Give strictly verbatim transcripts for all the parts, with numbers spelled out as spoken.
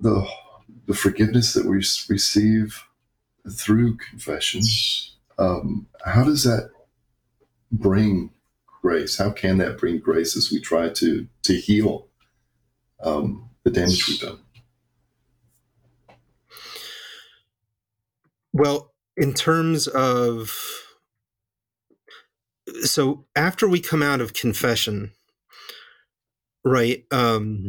the the forgiveness that we receive through confession, um, how does that bring grace? How can that bring grace as we try to to heal um, the damage we've done? Well, in terms of, so after we come out of confession, right, um,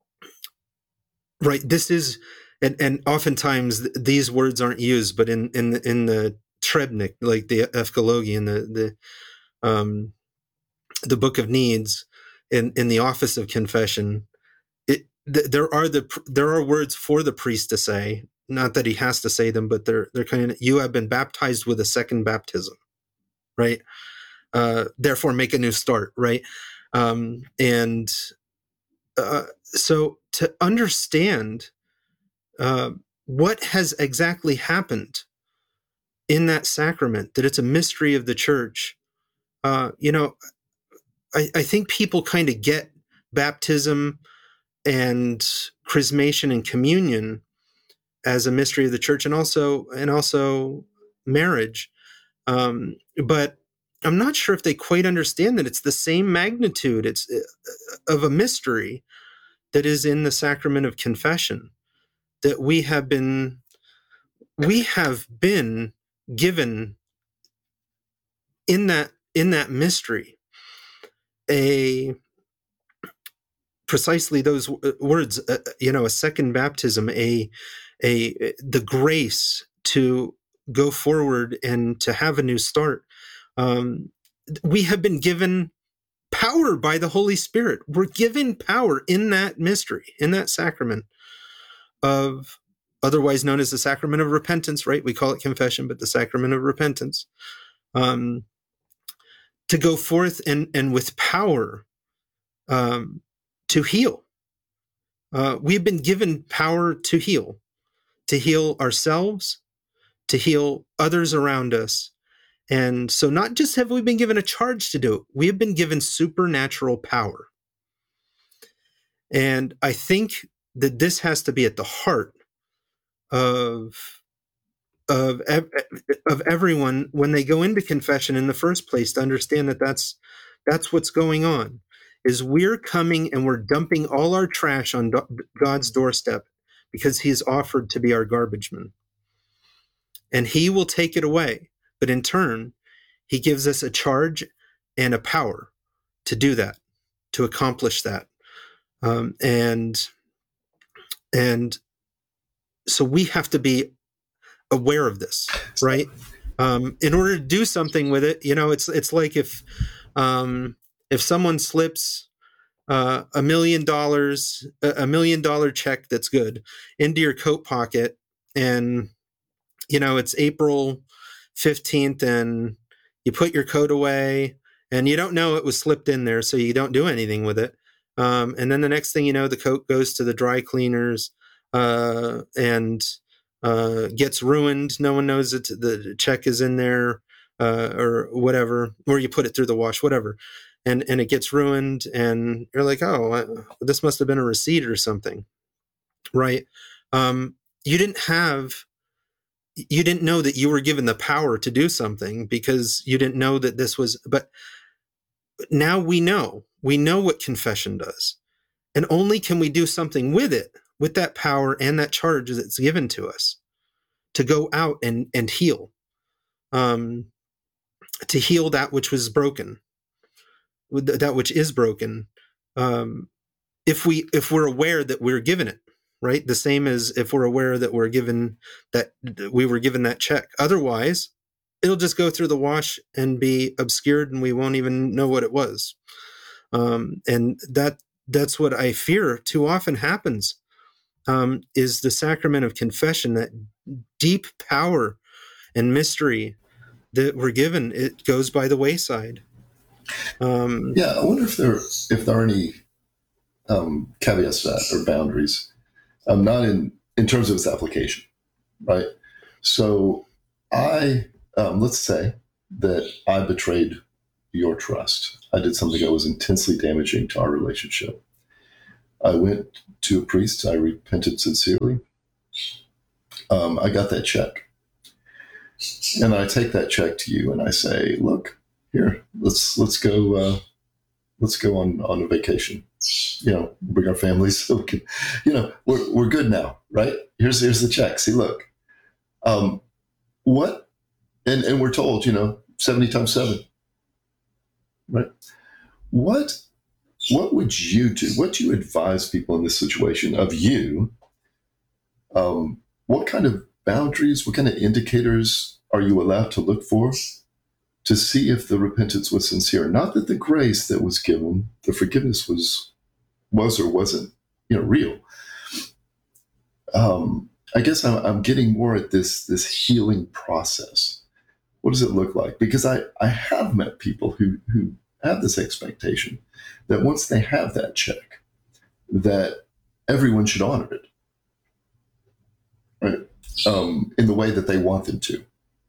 right, this is, and, and oftentimes th- these words aren't used, but in in the, in the Trebnik, like the Eschatology and the the um, the Book of Needs, in in the office of confession, it th- there are the there are words for the priest to say. Not that he has to say them, but they're they're kind of, you have been baptized with a second baptism, right? Uh, therefore, make a new start, right? Um, and uh, so to understand uh, what has exactly happened in that sacrament, that it's a mystery of the church, uh, you know, I, I think people kind of get baptism and chrismation and communion as a mystery of the church, and also and also marriage. Um, but I'm not sure if they quite understand that it's the same magnitude. It's uh, of a mystery that is in the sacrament of confession, that we have been we have been given in that in that mystery a precisely those words, uh, you know, a second baptism, a a the grace to go forward and to have a new start. Um, we have been given power by the Holy Spirit. We're given power in that mystery, in that sacrament of, otherwise known as the sacrament of repentance, right? We call it confession, but the sacrament of repentance, um, to go forth and, and with power um, to heal. Uh, we've been given power to heal, to heal ourselves, to heal others around us. And so not just have we been given a charge to do it, we have been given supernatural power. And I think that this has to be at the heart of of of everyone when they go into confession in the first place, to understand that that's that's what's going on. Is we're coming and we're dumping all our trash on God's doorstep because He's offered to be our garbage man, and He will take it away. But in turn, He gives us a charge and a power to do that, to accomplish that, um, and and so we have to be aware of this, right? Um, in order to do something with it, you know, it's it's like if um, if someone slips uh, a million dollars, a million dollar check that's good into your coat pocket, and you know it's April fifteenth, and you put your coat away, and you don't know it was slipped in there, so you don't do anything with it. Um, and then the next thing you know, the coat goes to the dry cleaners uh, and uh, gets ruined. No one knows that the check is in there uh, or whatever, or you put it through the wash, whatever. And, and it gets ruined, and you're like, oh, I, this must have been a receipt or something, right? Um, you didn't have, you didn't know that you were given the power to do something because you didn't know that this was, but now we know, we know what confession does. And only can we do something with it, with that power and that charge that's given to us, to go out and, and heal, um, to heal that which was broken, that which is broken, um, if we if we're aware that we're given it, right? The same as if we're aware that we're given that we were given that check. Otherwise, it'll just go through the wash and be obscured, and we won't even know what it was. Um, and that that's what I fear too often happens. Um, is the sacrament of confession, that deep power and mystery that we're given, it goes by the wayside. Um, yeah, I wonder if there if there are any um, caveats to that or boundaries. Um, not in in terms of its application, right? So, I um, let's say that I betrayed your trust. I did something that was intensely damaging to our relationship. I went to a priest. I repented sincerely. Um, I got that check. And I take that check to you and I say, look, here, let's let's go uh, let's go on, on a vacation. You know, bring our families so we can, you know, we're we're good now, right? Here's here's the check. See, look. Um, what and, and we're told, you know, seventy times seven. Right? What what would you do? What do you advise people in this situation of you? Um, what kind of boundaries, what kind of indicators are you allowed to look for to see if the repentance was sincere? Not that the grace that was given, the forgiveness was was or wasn't, you know, real. Um, I guess I'm, I'm getting more at this this healing process. What does it look like? Because I, I have met people who who have this expectation that once they have that check, that everyone should honor it, right? Um, in the way that they want them to.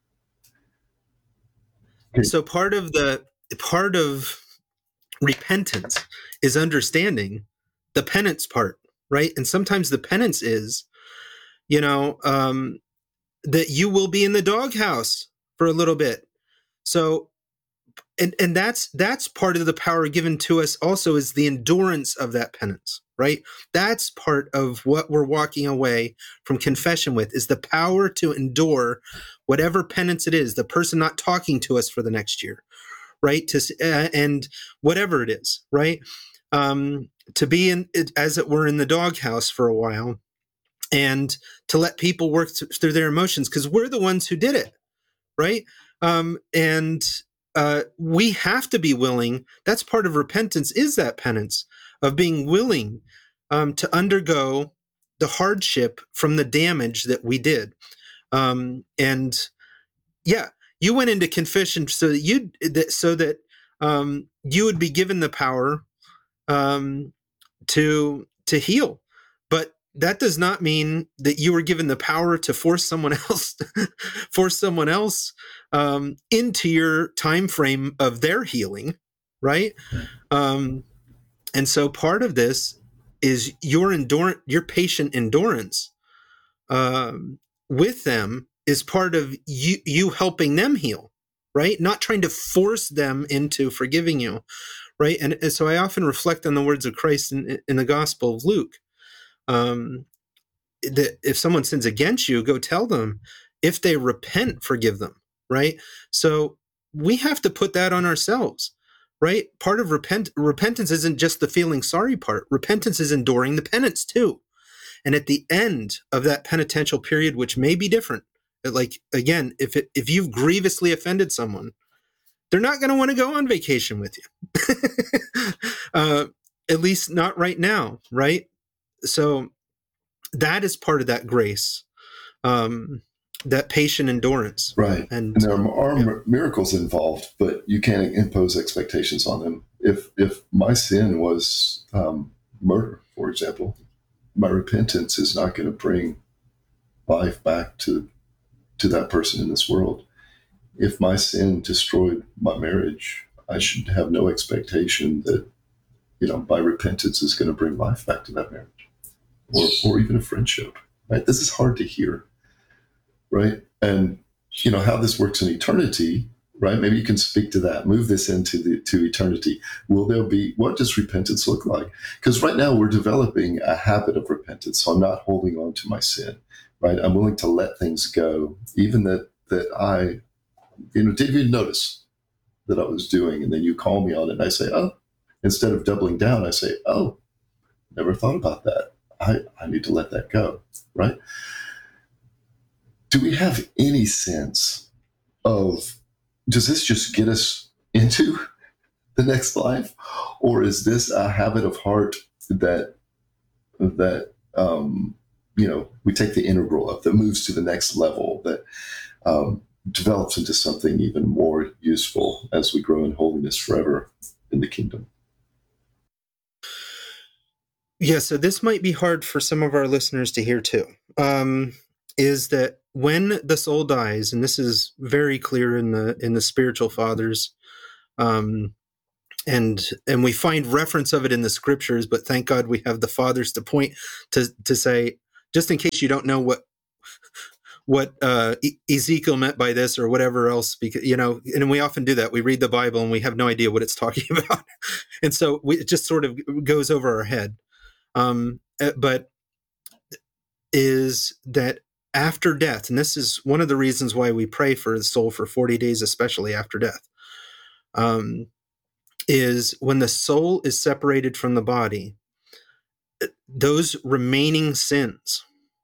Okay. So part of the part of repentance is understanding the penance part, right? And sometimes the penance is, you know, um, that you will be in the doghouse for a little bit. So, and and that's that's part of the power given to us also is the endurance of that penance, right? That's part of what we're walking away from confession with is the power to endure whatever penance it is, the person not talking to us for the next year, right? To uh, and whatever it is, right? Um, to be in, as it were, in the doghouse for a while, and to let people work th- through their emotions because we're the ones who did it, right? Um, and uh, we have to be willing. That's part of repentance. Is that penance of being willing um, to undergo the hardship from the damage that we did, um, and yeah. You went into confession so that you that so that um, you would be given the power um, to to heal, but that does not mean that you were given the power to force someone else force someone else um, into your time frame of their healing, right? Um, and so part of this is your endurance, your patient endurance um, with them is part of you you helping them heal, right? Not trying to force them into forgiving you, right? And, and so I often reflect on the words of Christ in, in the Gospel of Luke. Um, that if someone sins against you, go tell them. If they repent, forgive them, right? So we have to put that on ourselves, right? Part of repent repentance isn't just the feeling sorry part. Repentance is enduring the penance too. And at the end of that penitential period, which may be different, like again, if it, if you've grievously offended someone, they're not going to want to go on vacation with you. uh, at least not right now, right? So that is part of that grace, um, that patient endurance. Right. And, and there are yeah. miracles involved, but you can't impose expectations on them. If if my sin was um, murder, for example, my repentance is not going to bring life back to to that person in this world. If my sin destroyed my marriage, I should have no expectation that, you know, my repentance is going to bring life back to that marriage or, or even a friendship, right? This is hard to hear, right? And, you know, how this works in eternity, right? Maybe you can speak to that, move this into the to eternity. Will there be, what does repentance look like? Because right now we're developing a habit of repentance. So I'm not holding on to my sin, right? I'm willing to let things go, even that that I, you know, didn't even notice that I was doing. And then you call me on it and I say, oh, instead of doubling down, I say, oh, never thought about that. I, I need to let that go, right? Do we have any sense of, does this just get us into the next life? Or is this a habit of heart that, that um, you know, we take the integral of, that moves to the next level, that um, develops into something even more useful as we grow in holiness forever in the kingdom? Yeah, so this might be hard for some of our listeners to hear too, um, is that when the soul dies, and this is very clear in the in the spiritual fathers, um, and and we find reference of it in the scriptures, but thank God we have the fathers to point to to say, just in case you don't know what what uh, e- Ezekiel meant by this or whatever else, because you know, and we often do that. We read the Bible and we have no idea what it's talking about, and so we, it just sort of goes over our head. Um, but is that after death, and this is one of the reasons why we pray for the soul for forty days, especially after death. Um, is when the soul is separated from the body, those remaining sins,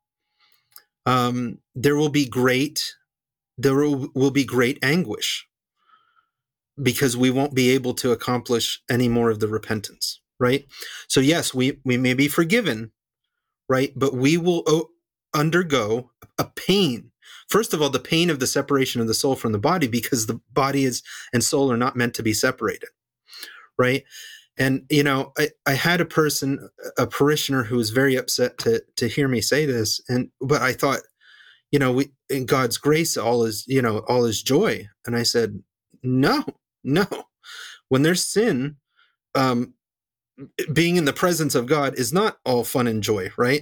um, there will be great, there will, will be great anguish, because we won't be able to accomplish any more of the repentance, right? So yes, we, we may be forgiven, right? But we will o- undergo a pain. First of all, the pain of the separation of the soul from the body, because the body is and soul are not meant to be separated, right? And, you know, I, I had a person, a parishioner who was very upset to to hear me say this. And, but I thought, you know, we, in God's grace, all is, you know, all is joy. And I said, no, no. When there's sin, um, being in the presence of God is not all fun and joy, right?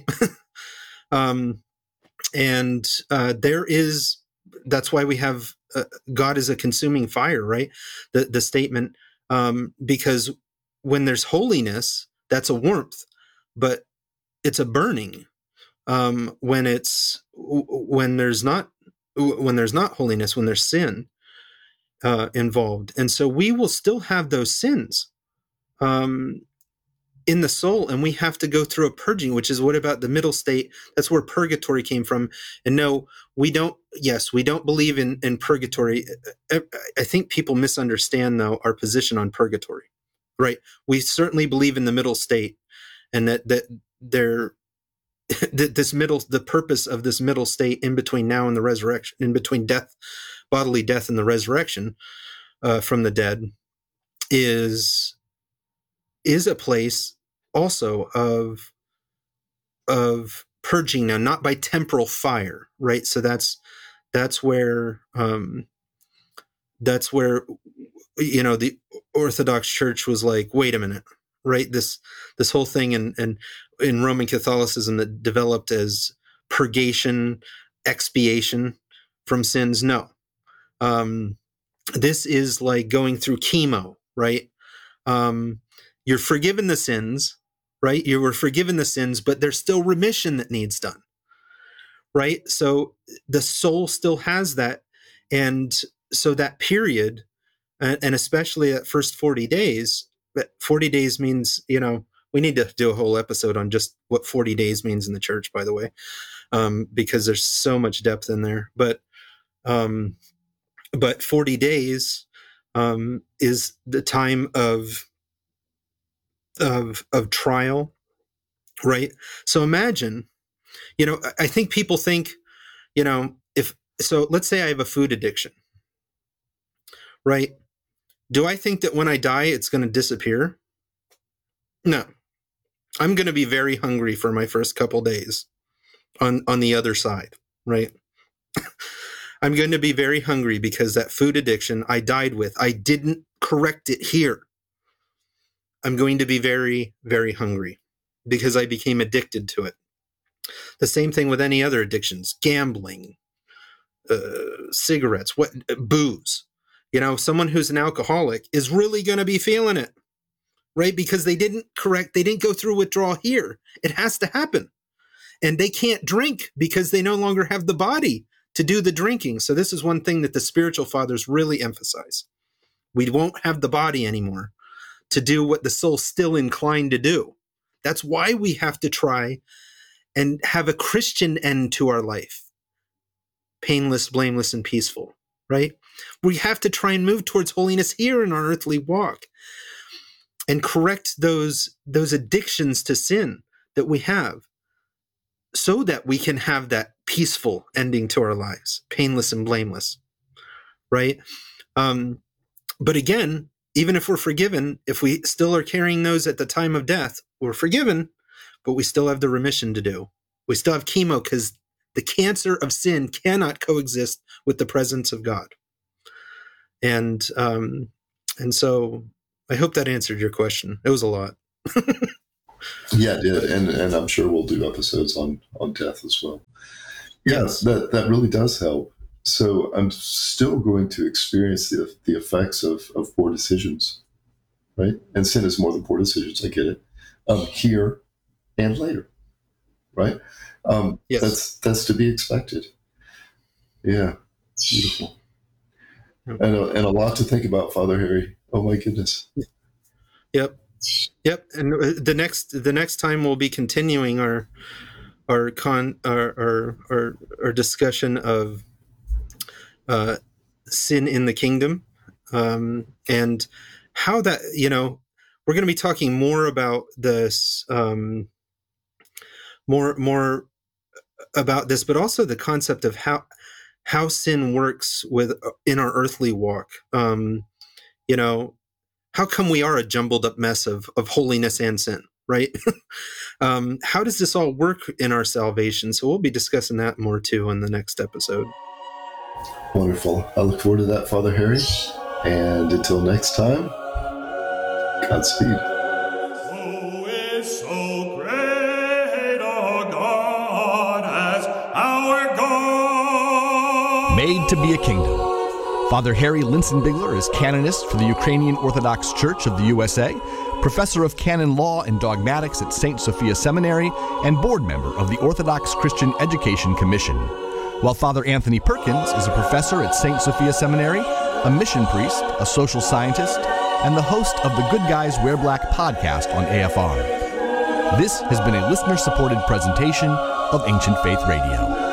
um, and uh, there is, that's why we have uh, God is a consuming fire, right? The the statement, um, because when there's holiness, that's a warmth, but it's a burning. Um, when it's when there's not when there's not holiness, when there's sin uh, involved, and so we will still have those sins um, in the soul, and we have to go through a purging, which is what about the middle state? That's where purgatory came from. And no, we don't. Yes, we don't believe in in purgatory. I think people misunderstand though our position on purgatory. Right? We certainly believe in the middle state, and that that there that this middle, the purpose of this middle state in between now and the resurrection, in between death, bodily death, and the resurrection uh, from the dead, is is a place also of of purging. Now, not by temporal fire, right? So that's that's where um, that's where you know the Orthodox Church was like, wait a minute, right? This this whole thing and and in Roman Catholicism that developed as purgation, expiation from sins. No, um, this is like going through chemo, right? Um, you're forgiven the sins, right? You were forgiven the sins, but there's still remission that needs done, right? So the soul still has that, and so that period, and especially that first forty days, that forty days means, you know, we need to do a whole episode on just what forty days means in the church, by the way, um, because there's so much depth in there. But um, but forty days um, is the time of of of trial, right? So imagine, you know, I think people think, you know, if so, let's say I have a food addiction, right? Do I think that when I die, it's going to disappear? No. I'm going to be very hungry for my first couple days on, on the other side, right? I'm going to be very hungry because that food addiction I died with, I didn't correct it here. I'm going to be very, very hungry because I became addicted to it. The same thing with any other addictions, gambling, uh, cigarettes, what, booze. You know, someone who's an alcoholic is really going to be feeling it, right? Because they didn't correct, they didn't go through withdrawal here. It has to happen. And they can't drink because they no longer have the body to do the drinking. So this is one thing that the spiritual fathers really emphasize. We won't have the body anymore to do what the soul's still inclined to do. That's why we have to try and have a Christian end to our life. Painless, blameless, and peaceful, right? We have to try and move towards holiness here in our earthly walk and correct those, those addictions to sin that we have so that we can have that peaceful ending to our lives, painless and blameless, right? Um, but again, even if we're forgiven, if we still are carrying those at the time of death, we're forgiven, but we still have the remission to do. We still have chemo because the cancer of sin cannot coexist with the presence of God. And um, and so I hope that answered your question. It was a lot. Yeah, it did. And, and I'm sure we'll do episodes on, on death as well. Yes, that, that really does help. So I'm still going to experience the, the effects of, of poor decisions, right? And sin is more than poor decisions. I get it. Um, here and later, right? Um, Yes. That's that's to be expected. Yeah, beautiful. Yep. And a, and a lot to think about, Father Harry. Oh my goodness. Yep. Yep. And the next the next time we'll be continuing our our con our our our, our discussion of uh, sin in the kingdom, um, and how that, you know, we're going to be talking more about this, um, more more about this, but also the concept of how how sin works with in our earthly walk. Um, you know, how come we are a jumbled up mess of of holiness and sin, right? um, how does this all work in our salvation? So we'll be discussing that more too in the next episode. Wonderful. I look forward to that, Father Harry. And until next time, Godspeed. Who is so great a God as our God? Made to be a kingdom. Father Harry Linsenbigler is canonist for the Ukrainian Orthodox Church of the U S A, professor of canon law and dogmatics at Saint Sophia Seminary, and board member of the Orthodox Christian Education Commission. While Father Anthony Perkins is a professor at Saint Sophia Seminary, a mission priest, a social scientist, and the host of the Good Guys Wear Black podcast on A F R. This has been a listener-supported presentation of Ancient Faith Radio.